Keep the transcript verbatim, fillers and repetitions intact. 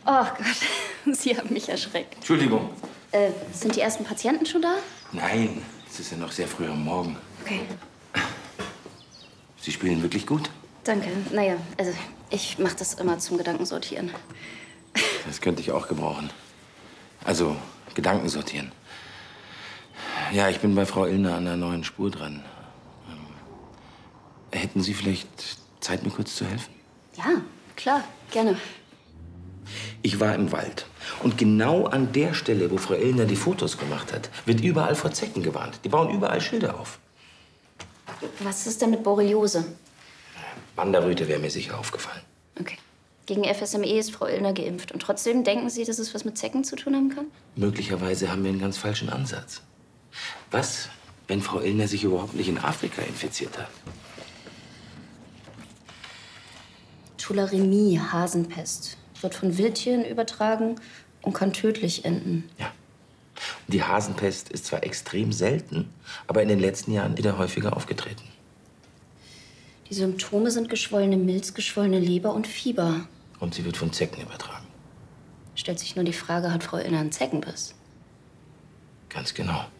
Oh Gott, Sie haben mich erschreckt. Entschuldigung. Äh, sind die ersten Patienten schon da? Nein, es ist ja noch sehr früh am Morgen. Okay. Sie spielen wirklich gut? Danke. Naja, also ich mache das immer zum Gedankensortieren. Das könnte ich auch gebrauchen. Also, Gedanken sortieren. Ja, ich bin bei Frau Illner an einer neuen Spur dran. Ähm, hätten Sie vielleicht Zeit, mir kurz zu helfen? Ja, klar, gerne. Ich war im Wald. Und genau an der Stelle, wo Frau Illner die Fotos gemacht hat, wird überall vor Zecken gewarnt. Die bauen überall Schilder auf. Was ist denn mit Borreliose? Wanderröte wäre mir sicher aufgefallen. Okay. Gegen F S M E ist Frau Illner geimpft. Und trotzdem denken Sie, dass es was mit Zecken zu tun haben kann? Möglicherweise haben wir einen ganz falschen Ansatz. Was, wenn Frau Illner sich überhaupt nicht in Afrika infiziert hat? Tularemie, Hasenpest. Wird von Wildtieren übertragen und kann tödlich enden. Ja. Die Hasenpest ist zwar extrem selten, aber in den letzten Jahren wieder häufiger aufgetreten. Die Symptome sind geschwollene Milz, geschwollene Leber und Fieber. Und sie wird von Zecken übertragen. Stellt sich nur die Frage, hat Frau Illner einen Zeckenbiss? Ganz genau.